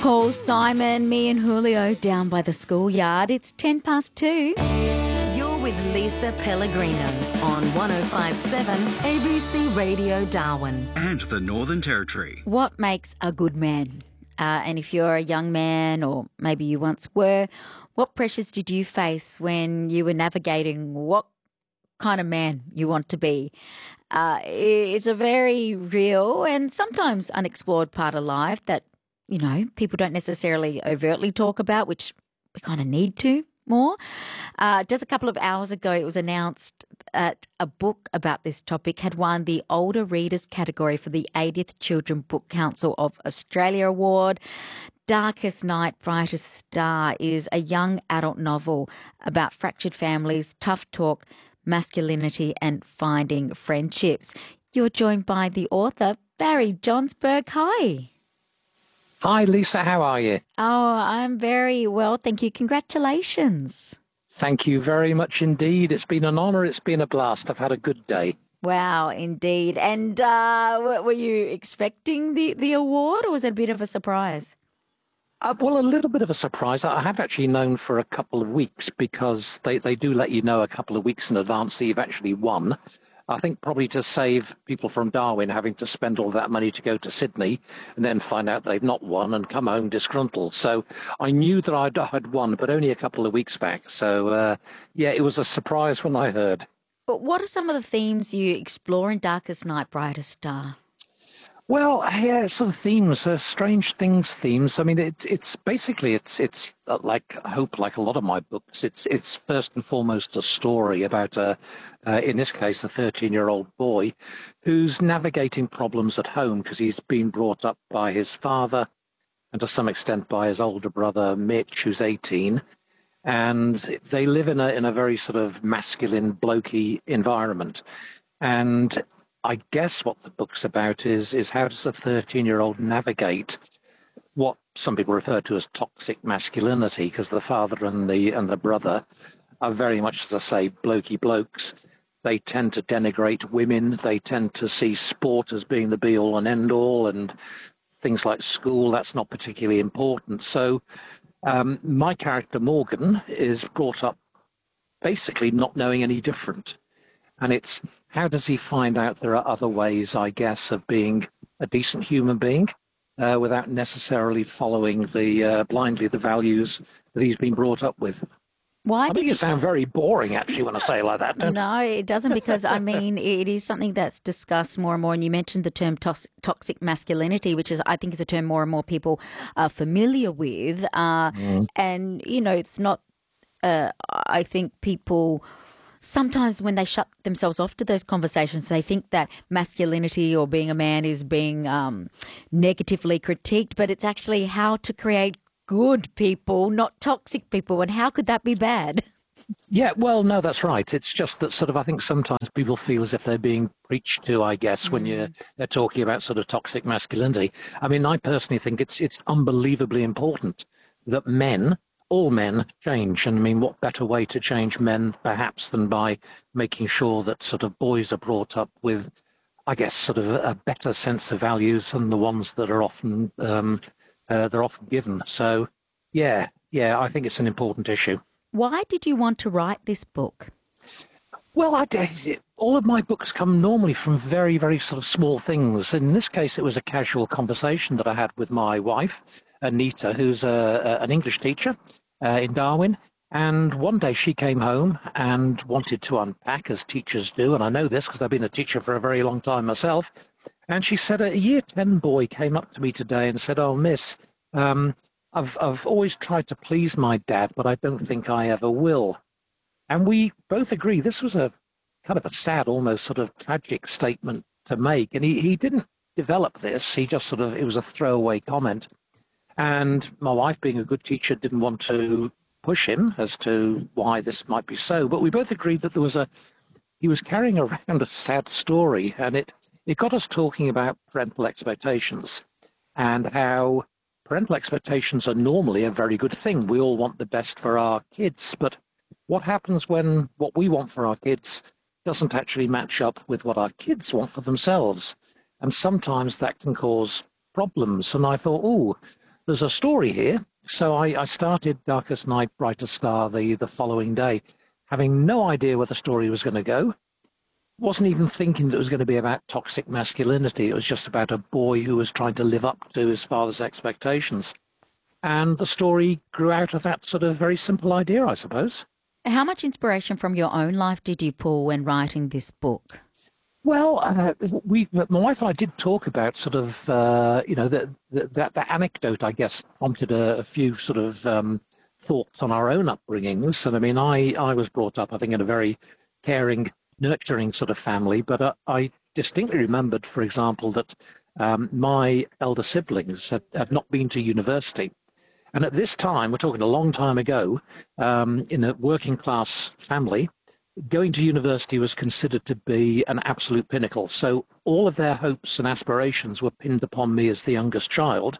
Paul, Simon, me and Julio down by the schoolyard. It's 2:10. You're with Lisa Pellegrino on 105.7 ABC Radio Darwin. And the Northern Territory. What makes a good man? And if you're a young man, or maybe you once were, what pressures did you face when you were navigating what kind of man you want to be? It's a very real and sometimes unexplored part of life that, you know, people don't necessarily overtly talk about, which we kind of need to more. Just a couple of hours ago, it was announced that a book about this topic had won the Older Readers category for the 80th Children Book Council of Australia Award. Darkest Night, Brightest Star is a young adult novel about fractured families, tough talk, masculinity and finding friendships. You're joined by the author, Barry Johnsberg. Hi. Hi, Lisa. How are you? Oh, I'm very well, thank you. Congratulations. Thank you very much indeed. It's been an honour. It's been a blast. I've had a good day. Wow, indeed. And were you expecting the award, or was it a bit of a surprise? Well, a little bit of a surprise. I have actually known for a couple of weeks because they do let you know a couple of weeks in advance that you've actually won. I think probably to save people from Darwin having to spend all that money to go to Sydney and then find out they've not won and come home disgruntled. So I knew that I'd won, but only a couple of weeks back. So, yeah, it was a surprise when I heard. But what are some of the themes you explore in Darkest Night, Brightest Star? Well, yeah, sort of themes, strange things themes. I mean, it's basically like hope, like a lot of my books. It's first and foremost a story about in this case, a 13-year-old boy who's navigating problems at home because he's been brought up by his father and to some extent by his older brother Mitch, who's 18, and they live in a very sort of masculine, blokey environment, and I guess what the book's about is how does a 13-year-old navigate what some people refer to as toxic masculinity, because the father and the brother are very much, as I say, blokey blokes. They tend to denigrate women. They tend to see sport as being the be-all and end-all, and things like school, that's not particularly important. So my character, Morgan, is brought up basically not knowing any different. And it's how does he find out there are other ways, I guess, of being a decent human being without necessarily following blindly the values that he's been brought up with. I think you sound very boring, actually, when I say it like that, don't No, it doesn't, because, I mean, it is something that's discussed more and more. And you mentioned the term toxic masculinity, which I think is a term more and more people are familiar with. And, you know, it's not, I think people sometimes when they shut themselves off to those conversations, they think that masculinity or being a man is being negatively critiqued, but it's actually how to create good people, not toxic people. And how could that be bad? Yeah, well, no, that's right. It's just that sort of I think sometimes people feel as if they're being preached to, I guess, when they're talking about sort of toxic masculinity. I mean, I personally think it's unbelievably important that all men change. And I mean, what better way to change men perhaps than by making sure that sort of boys are brought up with, I guess, sort of a better sense of values than the ones that are often they're often given. So, yeah, I think it's an important issue. Why did you want to write this book? Well, all of my books come normally from very, very sort of small things. In this case, it was a casual conversation that I had with my wife, Anita, who's an English teacher in Darwin. And one day she came home and wanted to unpack, as teachers do. And I know this because I've been a teacher for a very long time myself. And she said a year 10 boy came up to me today and said, "Oh, miss, I've always tried to please my dad, but I don't think I ever will." And we both agree this was a kind of a sad, almost sort of tragic statement to make. And he didn't develop this. He just it was a throwaway comment. And my wife, being a good teacher, didn't want to push him as to why this might be so. But we both agreed that he was carrying around a sad story, and it got us talking about parental expectations and how parental expectations are normally a very good thing. We all want the best for our kids, but what happens when what we want for our kids doesn't actually match up with what our kids want for themselves? And sometimes that can cause problems. And I thought, there's a story here. So I started Darkest Night, Brightest Star the following day, having no idea where the story was going to go. Wasn't even thinking that it was going to be about toxic masculinity. It was just about a boy who was trying to live up to his father's expectations. And the story grew out of that sort of very simple idea, I suppose. How much inspiration from your own life did you pull when writing this book? Well, my wife and I did talk about sort of, that anecdote, I guess, prompted a few sort of thoughts on our own upbringings. And I mean, I was brought up, I think, in a very caring, nurturing sort of family, but I distinctly remembered, for example, that my elder siblings had not been to university. And at this time, we're talking a long time ago, in a working class family, going to university was considered to be an absolute pinnacle. So all of their hopes and aspirations were pinned upon me as the youngest child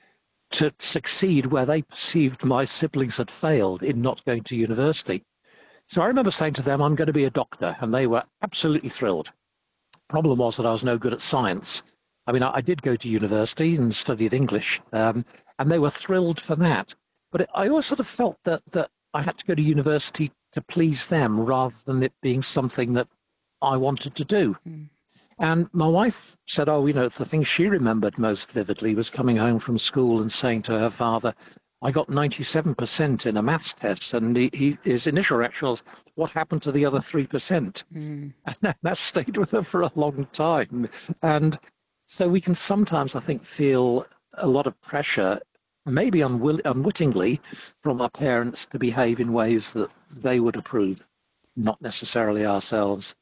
to succeed where they perceived my siblings had failed in not going to university. So I remember saying to them, I'm going to be a doctor, and they were absolutely thrilled. Problem was that I was no good at science. I mean, I did go to university and studied English, and they were thrilled for that. But I always sort of felt that I had to go to university to please them rather than it being something that I wanted to do. Mm. And my wife said, the thing she remembered most vividly was coming home from school and saying to her father, I got 97% in a maths test, and his initial reaction was, what happened to the other 3%? Mm. And that stayed with her for a long time. And so we can sometimes, I think, feel a lot of pressure, maybe unwittingly, from our parents to behave in ways that they would approve, not necessarily ourselves.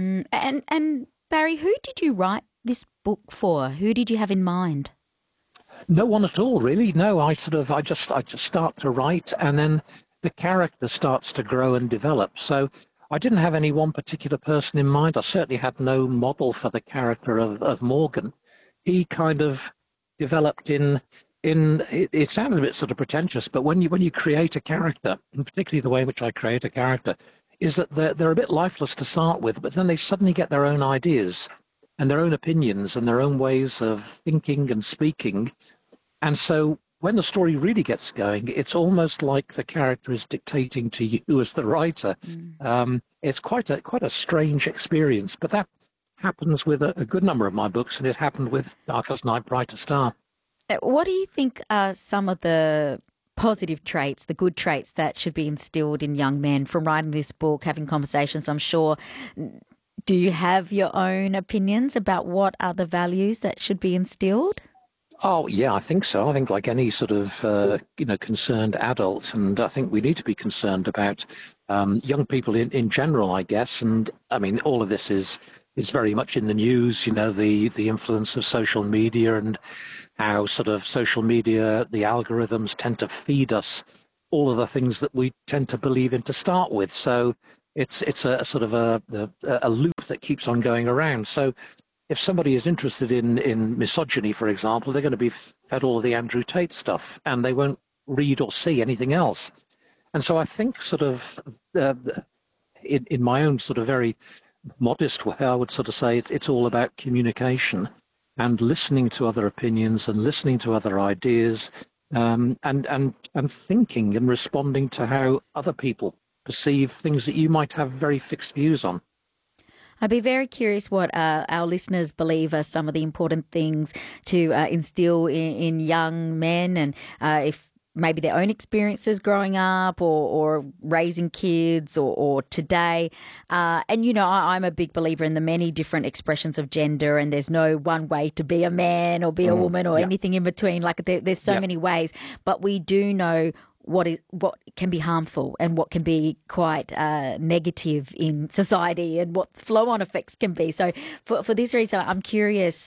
And Barry, who did you write this book for? Who did you have in mind? No one at all, really. No, I just start to write, and then the character starts to grow and develop. So I didn't have any one particular person in mind. I certainly had no model for the character of Morgan. He kind of developed in it sounds a bit sort of pretentious, but when you create a character, and particularly the way in which I create a character, is that they're a bit lifeless to start with, but then they suddenly get their own ideas and their own opinions and their own ways of thinking and speaking. And so when the story really gets going, it's almost like the character is dictating to you as the writer. Mm. It's quite a strange experience, but that happens with a good number of my books, and it happened with Darkest Night, Brightest Star. What do you think are some of the positive traits, the good traits that should be instilled in young men from writing this book, having conversations, I'm sure? Do you have your own opinions about what are the values that should be instilled? Oh, yeah, I think so. I think like any sort of, concerned adult, and I think we need to be concerned about young people in general, I guess. And I mean, all of this is very much in the news, the influence of social media and how sort of social media, the algorithms tend to feed us all of the things that we tend to believe in to start with. So it's a sort of a loop that keeps on going around. So if somebody is interested in misogyny, for example, they're going to be fed all of the Andrew Tate stuff, and they won't read or see anything else. And so I think sort of in my own sort of very modest way, I would sort of say it's all about communication and listening to other opinions and listening to other ideas, and thinking and responding to how other people perceive things that you might have very fixed views on. I'd be very curious what our listeners believe are some of the important things to instill in young men, and if maybe their own experiences growing up or raising kids or today. And, I'm a big believer in the many different expressions of gender, and there's no one way to be a man or be a woman or anything in between. Like there's so many ways, but we do know what can be harmful and what can be quite negative in society, and what flow-on effects can be. So for this reason, I'm curious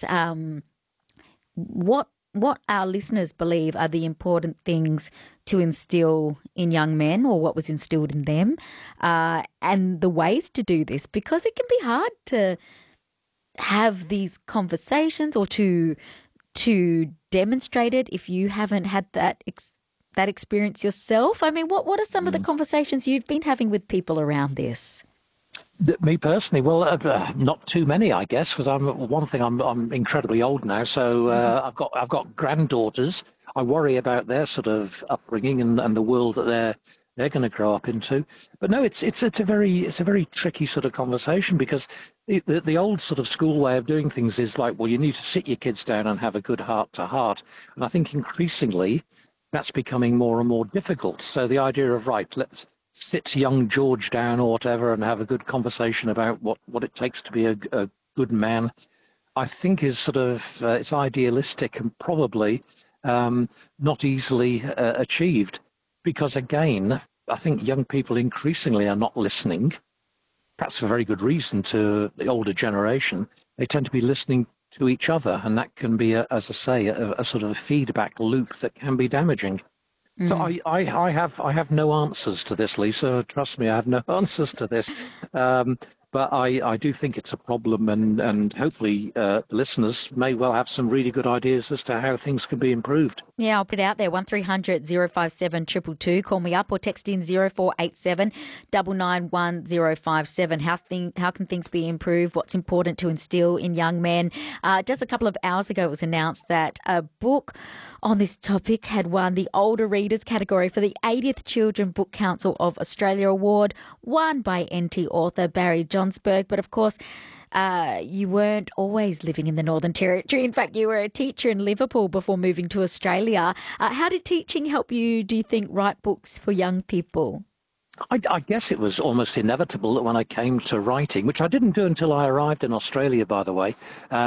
what our listeners believe are the important things to instill in young men, or what was instilled in them, and the ways to do this, because it can be hard to have these conversations or to demonstrate it if you haven't had that experience yourself. I mean, what are some of the conversations you've been having with people around this? Me personally, well, not too many, I guess, because I'm incredibly old now. So I've got granddaughters. I worry about their sort of upbringing and the world that they're going to grow up into. But no, it's a very tricky sort of conversation, because the old sort of school way of doing things is like, well, you need to sit your kids down and have a good heart to heart. And I think increasingly that's becoming more and more difficult. So the idea of, right, let's sit young George down or whatever and have a good conversation about what it takes to be a good man, I think is sort of, it's idealistic and probably not easily achieved. Because again, I think young people increasingly are not listening, perhaps for very good reason, to the older generation. They tend to be listening to each other, and that can be, as I say, a sort of a feedback loop that can be damaging. So I have no answers to this, Lisa. Trust me, I have no answers to this. But I do think it's a problem, and hopefully listeners may well have some really good ideas as to how things can be improved. Yeah, I'll put it out there, 1300 057 222. Call me up or text in 0487 991 057. How can things be improved? What's important to instill in young men? Just a couple of hours ago, it was announced that a book on this topic had won the Older Readers category for the 80th Children Book Council of Australia Award, won by NT author Barry Johnsberg. But of course, you weren't always living in the Northern Territory. In fact, you were a teacher in Liverpool before moving to Australia. How did teaching help you, do you think, write books for young people? I guess it was almost inevitable that when I came to writing, which I didn't do until I arrived in Australia, by the way,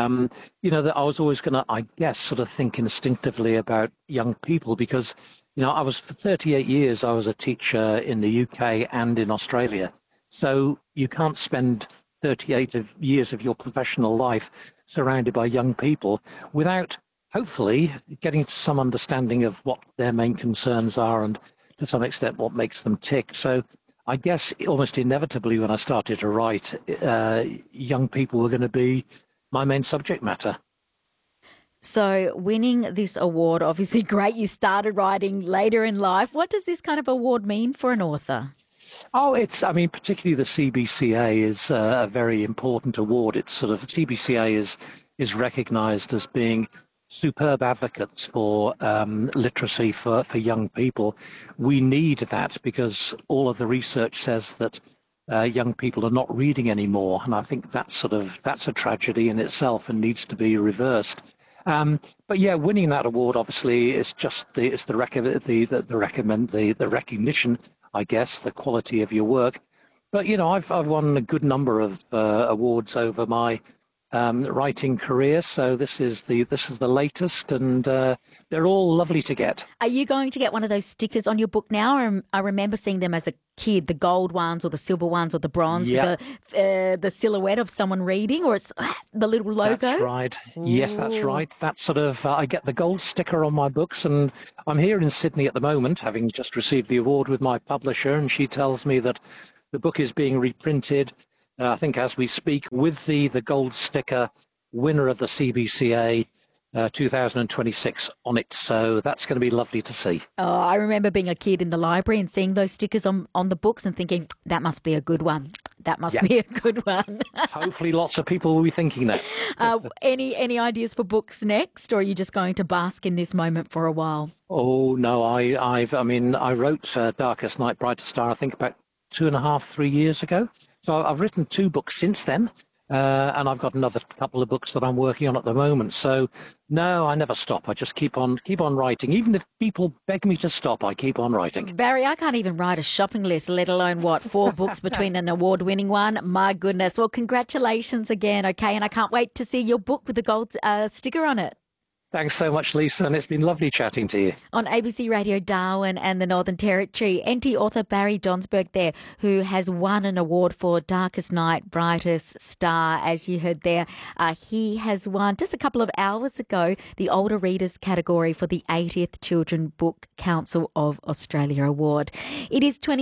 that I was always going to, I guess, sort of think instinctively about young people, because, I was, for 38 years, I was a teacher in the UK and in Australia. So you can't spend 38 years of your professional life surrounded by young people without, hopefully, getting to some understanding of what their main concerns are and, to some extent, what makes them tick. So I guess almost inevitably when I started to write, young people were going to be my main subject matter. So winning this award, obviously great. You started writing later in life. What does this kind of award mean for an author? Oh, particularly the CBCA is a very important award. It's sort of, CBCA is recognised as being superb advocates for literacy for young people. We need that because all of the research says that young people are not reading anymore, and I think that's a tragedy in itself and needs to be reversed. But yeah, winning that award obviously is just the recognition, I guess, the quality of your work. But I've won a good number of awards over my writing career, so this is the latest, and they're all lovely to get. Are you going to get one of those stickers on your book now? I remember seeing them as a kid, the gold ones or the silver ones or the bronze, with the silhouette of someone reading, or it's the little logo. That's right. Ooh. Yes, that's right. That's sort of I get the gold sticker on my books, and I'm here in Sydney at the moment, having just received the award with my publisher, and she tells me that the book is being reprinted, I think as we speak, with the gold sticker, winner of the CBCA 2026 on it. So that's going to be lovely to see. Oh, I remember being a kid in the library and seeing those stickers on the books and thinking, that must be a good one. That must be a good one. Hopefully lots of people will be thinking that. Any ideas for books next, or are you just going to bask in this moment for a while? Oh, no, I wrote Darkest Night, Brightest Star, I think about 2.5, 3 years ago. So I've written 2 books since then, and I've got another couple of books that I'm working on at the moment. So no, I never stop. I just keep on writing. Even if people beg me to stop, I keep on writing. Barry, I can't even write a shopping list, let alone 4 books between an award-winning one. My goodness. Well, congratulations again, okay? And I can't wait to see your book with the gold sticker on it. Thanks so much, Lisa, and it's been lovely chatting to you. On ABC Radio Darwin and the Northern Territory, NT author Barry Johnsberg there, who has won an award for Darkest Night, Brightest Star, as you heard there. He has won, just a couple of hours ago, the Older Readers category for the 80th Children Book Council of Australia Award. It is 20